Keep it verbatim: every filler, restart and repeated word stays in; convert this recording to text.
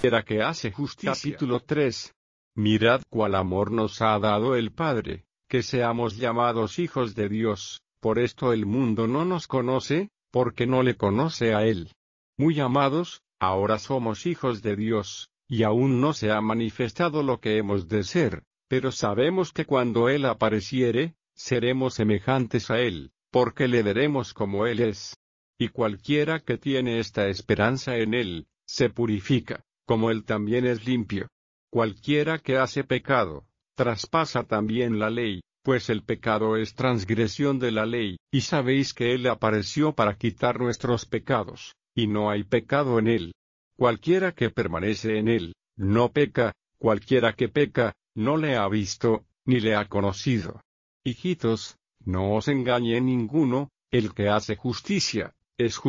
Cualquiera que hace justicia. Capítulo tres. Mirad cuál amor nos ha dado el Padre, que seamos llamados hijos de Dios, por esto el mundo no nos conoce, porque no le conoce a Él. Muy amados, ahora somos hijos de Dios, y aún no se ha manifestado lo que hemos de ser, pero sabemos que cuando Él apareciere, seremos semejantes a Él, porque le veremos como Él es. Y cualquiera que tiene esta esperanza en Él, se purifica, como Él también es limpio. Cualquiera que hace pecado, traspasa también la ley, pues el pecado es transgresión de la ley, y sabéis que Él apareció para quitar nuestros pecados, y no hay pecado en Él. Cualquiera que permanece en Él, no peca, cualquiera que peca, no le ha visto, ni le ha conocido. Hijitos, no os engañe ninguno, el que hace justicia, es justo.